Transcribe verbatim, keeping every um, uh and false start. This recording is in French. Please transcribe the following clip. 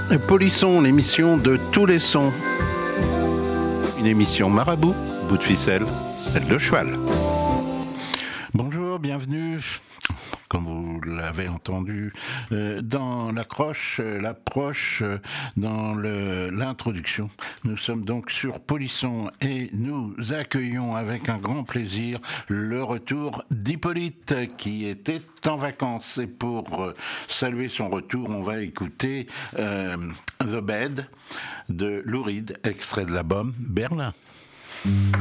Polisson, l'émission de tous les sons. Une émission marabout, bout de ficelle, celle de cheval. Bonjour, bienvenue, comme vous l'avez entendu, euh, dans l'accroche, euh, l'approche, euh, dans le, l'introduction. Nous sommes donc sur Polisson et nous accueillons avec un grand plaisir le retour d'Hippolyte qui était en vacances. Et pour euh, saluer son retour, on va écouter euh, The Bed de Lou Reed, extrait de l'album Berlin.